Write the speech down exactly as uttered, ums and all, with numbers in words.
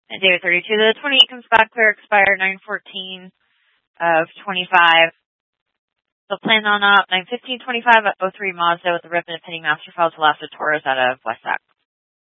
And David thirty-two, the twenty-eight comes back clear, expire nine fourteen of twenty-five. So plan on up nine fifteen twenty-five at oh three Mazda with the ribbon and penny master file to Lassa Torres out of West Sac.